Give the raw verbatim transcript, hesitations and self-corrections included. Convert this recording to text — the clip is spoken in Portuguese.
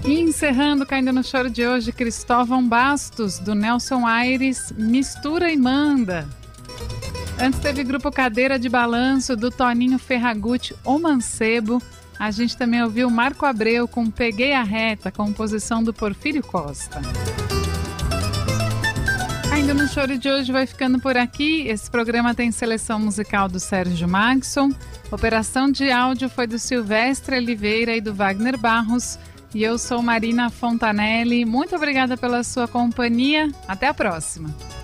E encerrando, caindo no choro de hoje, Cristóvão Bastos, do Nelson Aires, Mistura e Manda. Antes teve Grupo Cadeira de Balanço, do Toninho Ferragutti, O Mancebo. A gente também ouviu Marco Abreu com Peguei a Reta, composição do Porfírio Costa. Ainda no choro de hoje vai ficando por aqui. Esse programa tem seleção musical do Sérgio Maxson. Operação de áudio foi do Silvestre Oliveira e do Wagner Barros. E eu sou Marina Fontanelli. Muito obrigada pela sua companhia. Até a próxima.